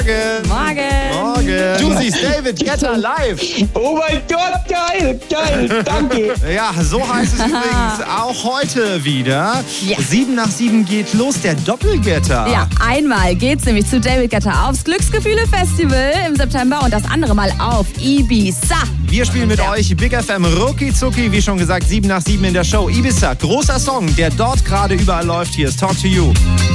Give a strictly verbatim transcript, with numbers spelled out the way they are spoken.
Morgen. Morgen. Du siehst David Guetta live. Oh mein Gott, geil, geil, danke. Ja, so heißt es übrigens auch heute wieder. Ja. Sieben nach sieben geht los, der Doppelgetter. Ja, einmal geht's nämlich zu David Guetta aufs Glücksgefühle-Festival im September und das andere Mal auf Ibiza. Wir spielen mit Ja. euch Big F M Rucki Zucki, wie schon gesagt, sieben nach sieben in der Show. Ibiza, großer Song, der dort gerade überall läuft. Hier ist Talk to You.